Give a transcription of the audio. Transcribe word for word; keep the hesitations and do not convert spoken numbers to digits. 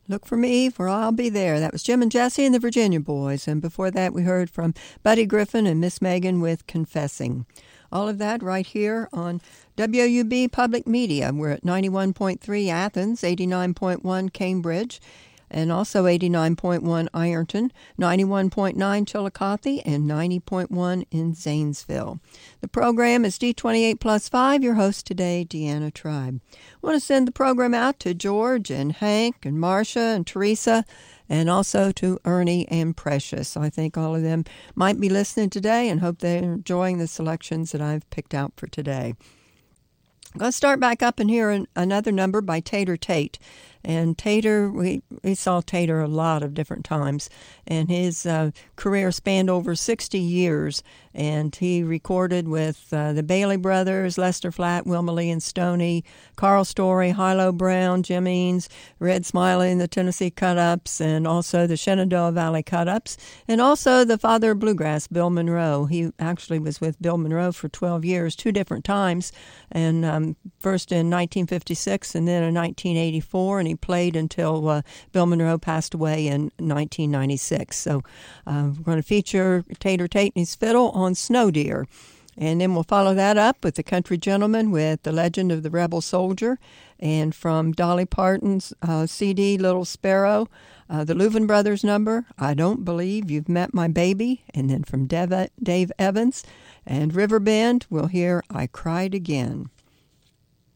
Look for me, for I'll be there. That was Jim and Jesse and the Virginia Boys. And before that, we heard from Buddy Griffin and Miss Megan with Confessing. All of that right here on W U B Public Media. We're at ninety-one point three Athens, eighty-nine point one Cambridge, and also eighty-nine point one Ironton, ninety-one point nine Chillicothe, and ninety point one in Zanesville. The program is D twenty-eight plus five. Your host today, Deanna Tribe. I want to send the program out to George and Hank and Marcia and Teresa, and also to Ernie and Precious. I think all of them might be listening today and hope they're enjoying the selections that I've picked out for today. I'm going to start back up and hear an, another number by Tater Tate. And Tater, we, we saw Tater a lot of different times, and his uh, career spanned over sixty years, and he recorded with uh, the Bailey Brothers, Lester Flatt, Wilma Lee and Stoney, Carl Story, Hilo Brown, Jim Eanes, Red Smiley and the Tennessee Cut-Ups, and also the Shenandoah Valley Cut-Ups, and also the father of bluegrass, Bill Monroe. He actually was with Bill Monroe for twelve years, two different times, and um, first in nineteen fifty-six and then in nineteen eighty-four, and he played until uh, Bill Monroe passed away in nineteen ninety-six. So uh, we're going to feature Tater Tate and his fiddle on Snow Deer. And then we'll follow that up with the Country Gentleman with The Legend of the Rebel Soldier. And from Dolly Parton's uh, C D, Little Sparrow, uh, the Louvin Brothers number, I Don't Believe You've Met My Baby. And then from Dave, Dave Evans and Riverbend, we'll hear I Cried Again.